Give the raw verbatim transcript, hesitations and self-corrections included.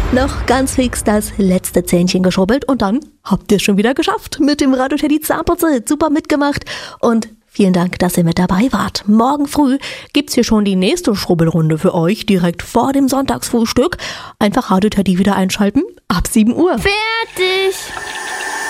Noch ganz fix das letzte Zähnchen geschubbelt und dann habt ihr es schon wieder geschafft mit dem Radio Teddy Zahnputzel. Super mitgemacht und vielen Dank, dass ihr mit dabei wart. Morgen früh gibt's hier schon die nächste Schrubbelrunde für euch, direkt vor dem Sonntagsfrühstück. Einfach Radio Teddy wieder einschalten, ab sieben Uhr. Fertig!